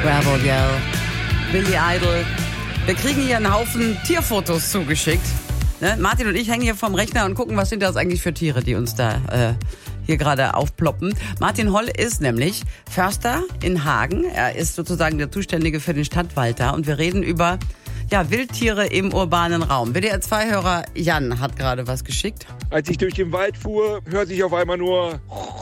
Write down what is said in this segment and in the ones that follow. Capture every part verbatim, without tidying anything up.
Rebel Yell, Billy Idol. Wir kriegen hier einen Haufen Tierfotos zugeschickt. Ne? Martin und ich hängen hier vorm Rechner und gucken, was sind das eigentlich für Tiere, die uns da äh, hier gerade aufploppen. Martin Holl ist nämlich Förster in Hagen. Er ist sozusagen der Zuständige für den Stadtwald da. Und wir reden über ja, Wildtiere im urbanen Raum. W D R zwei Hörer Jan hat gerade was geschickt. Als ich durch den Wald fuhr, hörte ich auf einmal nur...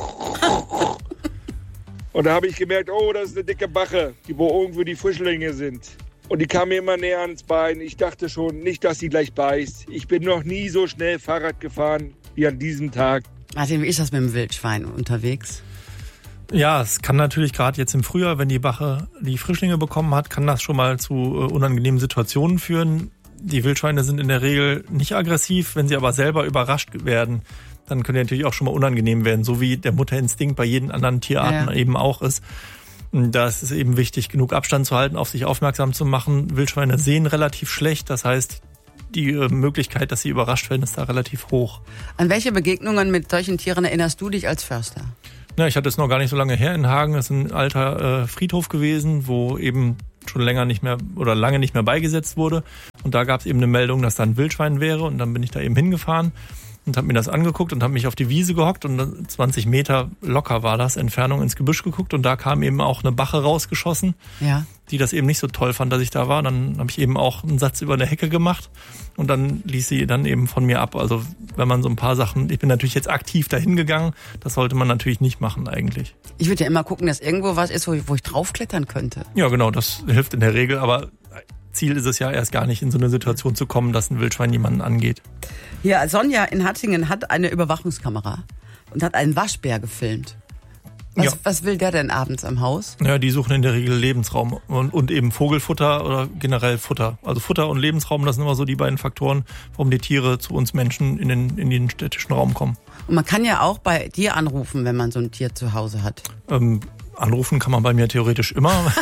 Und da habe ich gemerkt, oh, das ist eine dicke Bache, die wo irgendwo die Frischlinge sind. Und die kam mir immer näher ans Bein. Ich dachte schon, nicht, dass sie gleich beißt. Ich bin noch nie so schnell Fahrrad gefahren wie an diesem Tag. Martin, wie ist das mit dem Wildschwein unterwegs? Ja, es kann natürlich gerade jetzt im Frühjahr, wenn die Bache die Frischlinge bekommen hat, kann das schon mal zu äh, unangenehmen Situationen führen. Die Wildschweine sind in der Regel nicht aggressiv, wenn sie aber selber überrascht werden, dann können die natürlich auch schon mal unangenehm werden, so wie der Mutterinstinkt bei jeden anderen Tierarten ja. eben auch ist. Da ist es eben wichtig, genug Abstand zu halten, auf sich aufmerksam zu machen. Wildschweine sehen relativ schlecht, das heißt, die Möglichkeit, dass sie überrascht werden, ist da relativ hoch. An welche Begegnungen mit solchen Tieren erinnerst du dich als Förster? Ja, ich hatte es noch gar nicht so lange her in Hagen. Das ist ein alter äh, Friedhof gewesen, wo eben schon länger nicht mehr oder lange nicht mehr beigesetzt wurde. Und da gab es eben eine Meldung, dass da ein Wildschwein wäre. Und dann bin ich da eben hingefahren und habe mir das angeguckt und habe mich auf die Wiese gehockt und zwanzig Meter locker war das, Entfernung ins Gebüsch geguckt. Und da kam eben auch eine Bache rausgeschossen, ja. die das eben nicht so toll fand, dass ich da war. Dann habe ich eben auch einen Satz über eine Hecke gemacht und dann ließ sie dann eben von mir ab. Also wenn man so ein paar Sachen, ich bin natürlich jetzt aktiv dahin gegangen, das sollte man natürlich nicht machen eigentlich. Ich würde ja immer gucken, dass irgendwo was ist, wo ich, wo ich draufklettern könnte. Ja genau, das hilft in der Regel, aber Ziel ist es ja erst gar nicht, in so eine Situation zu kommen, dass ein Wildschwein jemanden angeht. Ja, Sonja in Hattingen hat eine Überwachungskamera und hat einen Waschbär gefilmt. Was, ja. was will der denn abends am Haus? Ja, die suchen in der Regel Lebensraum und, und eben Vogelfutter oder generell Futter. Also Futter und Lebensraum, das sind immer so die beiden Faktoren, warum die Tiere zu uns Menschen in den, in den städtischen Raum kommen. Und man kann ja auch bei dir anrufen, wenn man so ein Tier zu Hause hat. Ähm, Anrufen kann man bei mir theoretisch immer.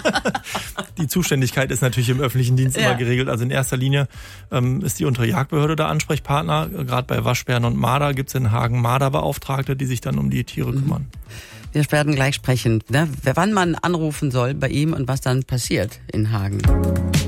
Die Zuständigkeit ist natürlich im öffentlichen Dienst ja. immer geregelt. Also in erster Linie ähm, ist die untere Jagdbehörde der Ansprechpartner. Gerade bei Waschbären und Marder gibt es in Hagen Marderbeauftragte, die sich dann um die Tiere kümmern. Wir werden gleich sprechen, ne? Wann man anrufen soll bei ihm und was dann passiert in Hagen.